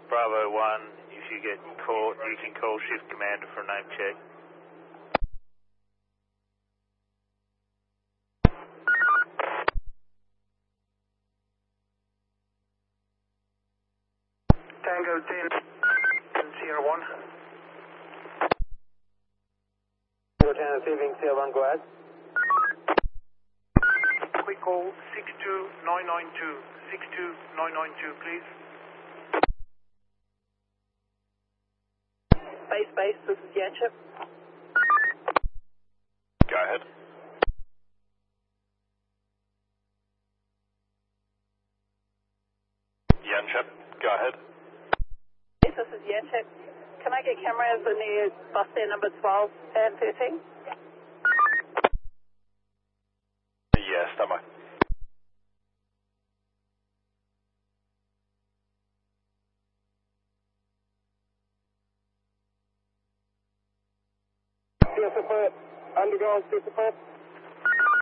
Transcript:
Bravo 1, if you get caught, you can call shift commander for a name check. Tango 10, Sierra 1. Lieutenant receiving Sierra 1, go ahead. Quick call 62992. 62992, please. Base, this is Yanchep. Go ahead. Yanchep, go ahead. This is Yanchep. Can I get cameras in the bus stand number 12 and 13? Yes, stand by. Underground, 64.